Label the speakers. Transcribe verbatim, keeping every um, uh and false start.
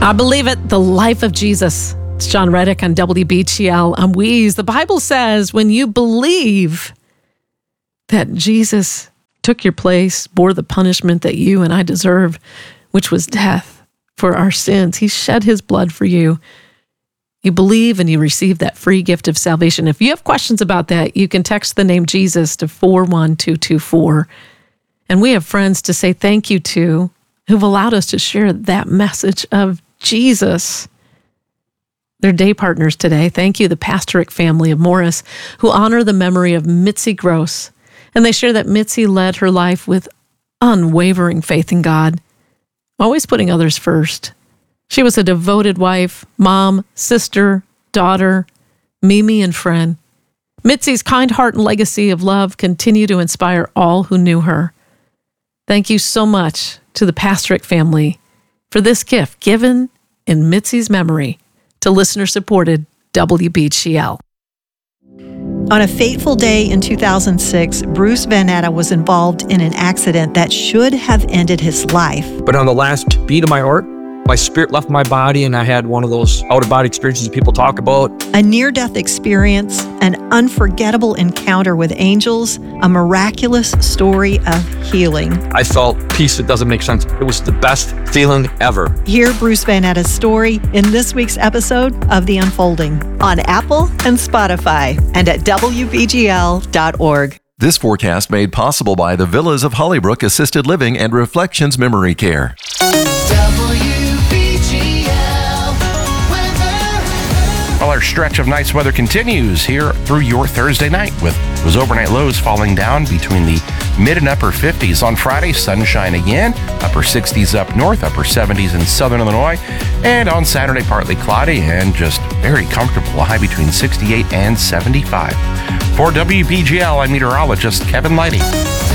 Speaker 1: I believe it, the life of Jesus. It's John Reddick on W B G L. I'm Weeze. The Bible says when you believe that Jesus took your place, bore the punishment that you and I deserve, which was death for our sins. He shed his blood for you. You believe and you receive that free gift of salvation. If you have questions about that, you can text the name Jesus to four one two two four. And we have friends to say thank you to who've allowed us to share that message of Jesus. They're day partners today. Thank you, the Pastoric family of Morris, who honor the memory of Mitzi Gross. And they share that Mitzi led her life with unwavering faith in God, always putting others first. She was a devoted wife, mom, sister, daughter, Mimi, and friend. Mitzi's kind heart and legacy of love continue to inspire all who knew her. Thank you so much to the Pastoric family for this gift given in Mitzi's memory to listener-supported W B G L.
Speaker 2: On a fateful day in two thousand six, Bruce Van Natta was involved in an accident that should have ended his life.
Speaker 3: But on the last beat of my heart, my spirit left my body and I had one of those out-of-body experiences people talk about.
Speaker 2: A near-death experience, an unforgettable encounter with angels, a miraculous story of healing.
Speaker 3: I felt peace that doesn't make sense. It was the best feeling ever.
Speaker 2: Hear Bruce Van Natta's story in this week's episode of The Unfolding on Apple and Spotify and at W B G L dot org.
Speaker 4: This forecast made possible by the Villas of Hollybrook Assisted Living and Reflections Memory Care.
Speaker 5: Well, our stretch of nice weather continues here through your Thursday night with those overnight lows falling down between the mid and upper fifties. On Friday, sunshine again, upper sixties up north, upper seventies in southern Illinois. And on Saturday, partly cloudy and just very comfortable, a high between sixty-eight and seventy-five. For W B G L, I'm meteorologist Kevin Lighty.